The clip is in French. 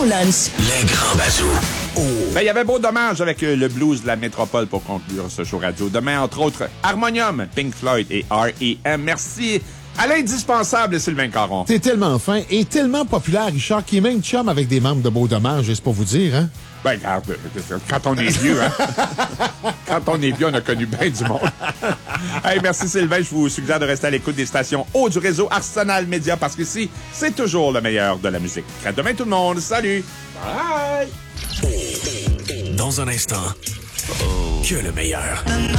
au lunch. Les grands bazous. Ben, il y avait beau dommage avec le blues de la métropole pour conclure ce show radio. Demain, entre autres, Harmonium, Pink Floyd et R.E.M. Merci à l'indispensable Sylvain Caron. T'es tellement fin et tellement populaire, Richard, qui est même chum avec des membres de Beau Dommage, c'est pour vous dire, hein? Ben, regarde, quand on est vieux, hein? Quand on est vieux, on a connu bien du monde. Hey, merci Sylvain. Je vous suggère de rester à l'écoute des stations haut du réseau Arsenal Média parce qu'ici, c'est toujours le meilleur de la musique. À demain tout le monde. Salut! Bye! Dans un instant, que le meilleur.